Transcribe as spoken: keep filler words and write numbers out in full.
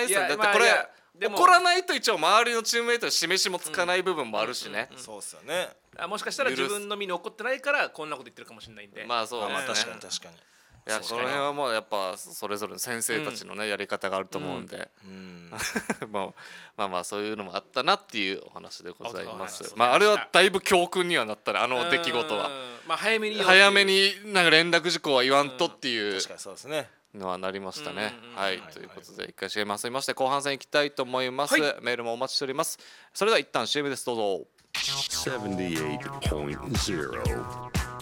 ですよ。だってまあこれいやでも怒らないと一応周りのチームメイトに示しもつかない部分もあるしね。 そうっすよね。 あもしかしたら自分の身に怒ってないからこんなこと言ってるかもしれないんで。 まあそうまあまあですね。 確かに確かに。 いやこの辺はもうやっぱそれぞれの先生たちのね、やり方があると思うんで、 うんまあまあまあそういうのもあったなっていうお話でございますあ。 まああれはだいぶ教訓にはなったね、あの出来事は。 うんまあ早めに早めになんか連絡事項は言わんとっていう確かにそうですね。 のはなりましたね。 うんうんはい、ということで一回 シーエム 挟みまして後半戦いきたいと思います。 はいメールもお待ちしております。それでは一旦 シーエム です、どうぞ。 seventy-eight point zero